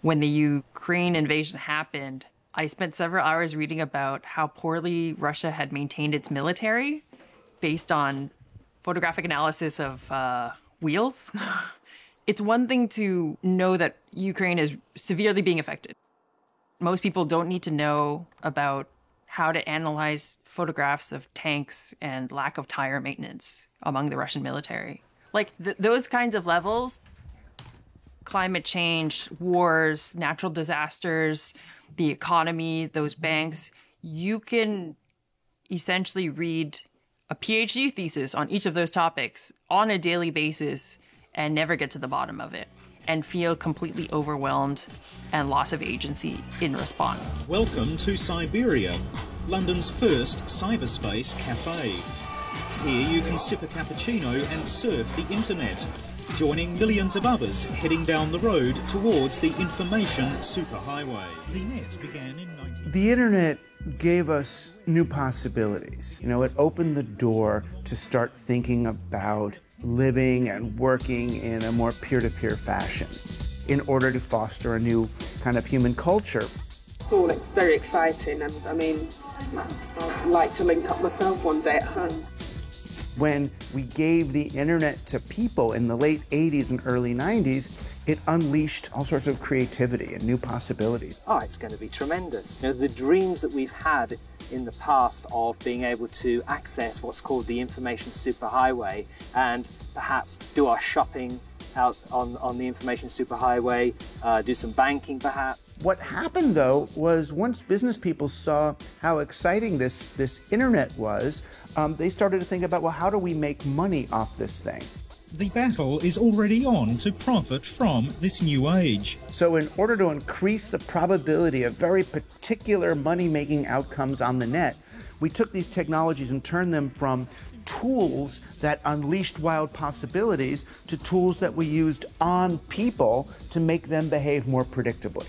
When the Ukraine invasion happened, I spent several hours reading about how poorly Russia had maintained its military based on photographic analysis of wheels. It's one thing to know that Ukraine is severely being affected. Most people don't need to know about how to analyze photographs of tanks and lack of tire maintenance among the Russian military. Like those kinds of levels, climate change, wars, natural disasters, the economy, those banks, you can essentially read a PhD thesis on each of those topics on a daily basis and never get to the bottom of it and feel completely overwhelmed and loss of agency in response. Welcome to Cyberia, London's first cyberspace cafe. Here you can sip a cappuccino and surf the internet, joining millions of others heading down the road towards the information superhighway. The net began in 19... The internet gave us new possibilities. It opened the door to start thinking about living and working in a more peer-to-peer fashion in order to foster a new kind of human culture. It's all very exciting, and I'd like to link up myself one day at home. When we gave the internet to people in the late 80s and early 90s, it unleashed all sorts of creativity and new possibilities. Oh, it's going to be tremendous. The dreams that we've had in the past of being able to access what's called the information superhighway and perhaps do our shopping out on the information superhighway, do some banking perhaps. What happened though was once business people saw how exciting this internet was, they started to think about, well, how do we make money off this thing? The battle is already on to profit from this new age. So in order to increase the probability of very particular money-making outcomes on the net, we took these technologies and turned them from tools that unleashed wild possibilities to tools that we used on people to make them behave more predictably.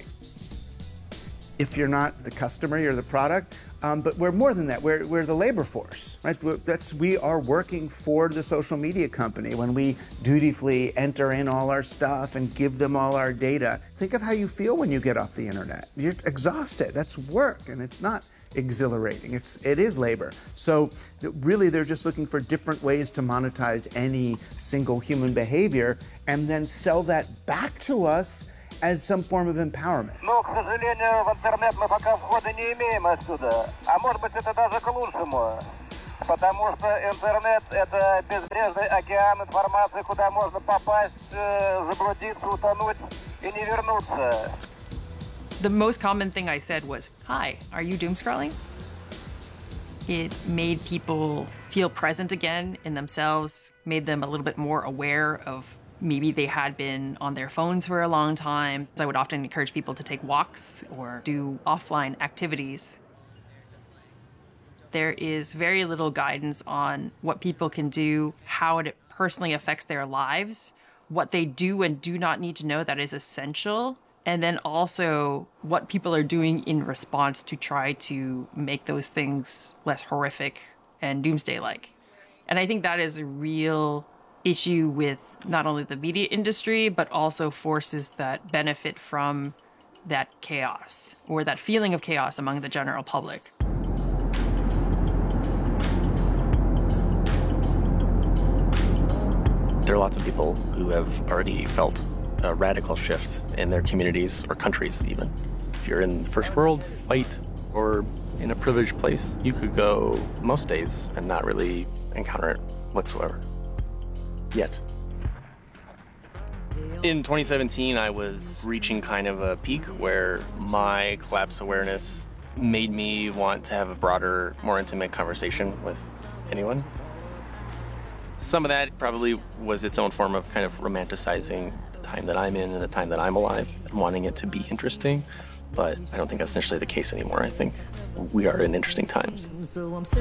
If you're not the customer, you're the product. But we're more than that. We're the labor force, right? We are working for the social media company when we dutifully enter in all our stuff and give them all our data. Think of how you feel when you get off the internet. You're exhausted. That's work, and it's not exhilarating. It is labor. So really, they're just looking for different ways to monetize any single human behavior and then sell that back to us as some form of empowerment. Но, к сожалению, в интернет мы пока входа не имеем отсюда. А может быть, это даже к лучшему. Потому что интернет – это безбрежный океан информации, куда можно попасть, заблудиться, утонуть и не вернуться. The most common thing I said was, "Hi, are you doom scrolling?" It made people feel present again in themselves, made them a little bit more aware of maybe they had been on their phones for a long time. I would often encourage people to take walks or do offline activities. There is very little guidance on what people can do, how it personally affects their lives, what they do and do not need to know that is essential, and then also what people are doing in response to try to make those things less horrific and doomsday-like. And I think that is a real issue with not only the media industry, but also forces that benefit from that chaos or that feeling of chaos among the general public. There are lots of people who have already felt a radical shift in their communities or countries even. If you're in first world, white, or in a privileged place, you could go most days and not really encounter it whatsoever. Yet. In 2017, I was reaching kind of a peak where my collapse awareness made me want to have a broader, more intimate conversation with anyone. Some of that probably was its own form of kind of romanticizing the time that I'm in and the time that I'm alive and wanting it to be interesting, but I don't think that's necessarily the case anymore. I think we are in interesting times.